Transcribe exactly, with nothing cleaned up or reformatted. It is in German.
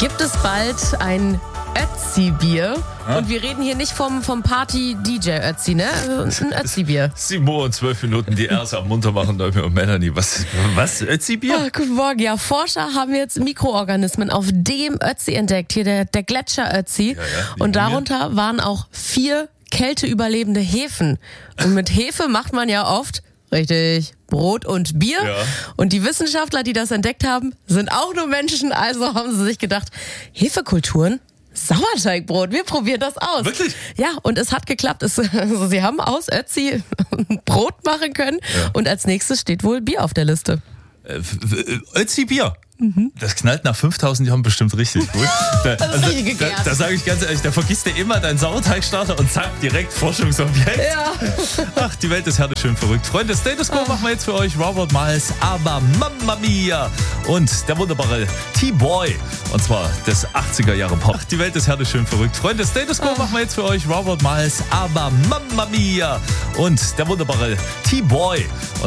gibt es bald ein Ötzi-Bier. Ja. Und wir reden hier nicht vom, vom Party-D J Ötzi, ne? Also ein Ötzi-Bier. Sieben Uhr und zwölf Minuten, die Erste am munter machen, Leute und Melanie. Was, was, Ötzi-Bier? Oh, guten Morgen, ja. Forscher haben jetzt Mikroorganismen auf dem Ötzi entdeckt. Hier der, der Gletscher-Ötzi. Ja, ja, und darunter waren auch vier kälteüberlebende Hefen. Und mit Hefe macht man ja oft, richtig, Brot und Bier. Ja. Und die Wissenschaftler, die das entdeckt haben, sind auch nur Menschen. Also haben sie sich gedacht, Hefekulturen? Sauerteigbrot, wir probieren das aus. Wirklich? Ja, und es hat geklappt. Es, also sie haben aus Ötzi Brot machen können. Ja. Und als nächstes steht wohl Bier auf der Liste. Äh, Ötzi-Bier. Das knallt nach fünftausend Jahren bestimmt richtig gut. Da, Das ist richtig da, gegärt. da sage ich ganz ehrlich, da vergisst du immer deinen Sauerteigstarter und zack, direkt Forschungsobjekt. Ja. Ach, die Welt ist herrlich schön verrückt. Freunde, Status Quo machen wir jetzt für euch. Robert Miles, aber Mamma Mia. Und der wunderbare T-Boy. Und zwar des achtziger Jahre Pop. Ach, die Welt ist herrlich schön verrückt. Freunde, Status Quo machen wir jetzt für euch. Robert Miles, aber Mamma Mia. Und der wunderbare T-Boy.